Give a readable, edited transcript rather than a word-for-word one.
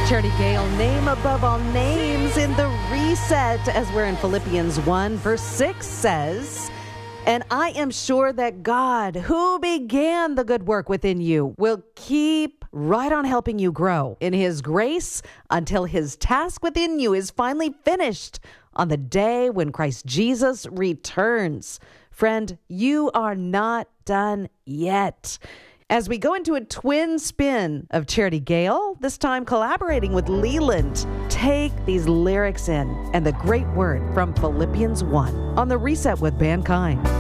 Charity Gale, name above all names in the reset, as we're in Philippians 1, verse 6 says, "And I am sure that God, who began the good work within you, will keep right on helping you grow in his grace until his task within you is finally finished on the day when Christ Jesus returns." Friend, you are not done yet. As we go into a twin spin of Charity Gale, this time collaborating with Leland, take these lyrics in and the great word from Philippians 1 on the Reset with Mankind.